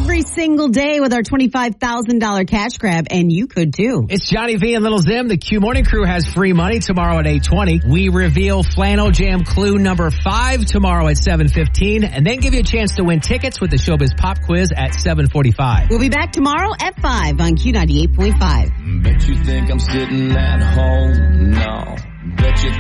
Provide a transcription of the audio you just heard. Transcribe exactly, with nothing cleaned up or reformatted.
every single day with our twenty-five thousand dollars cash grab, and you could too. It's Johnny V and Little Zim. The Q Morning Crew has free money tomorrow at eight twenty. We reveal Flannel Jam clue number five tomorrow at seven fifteen, and then give you a chance to win tickets with the Showbiz Pop Quiz at seven forty-five. We'll be back tomorrow at five on Q ninety-eight point five. Bet you think I'm sitting at home? No. Bet you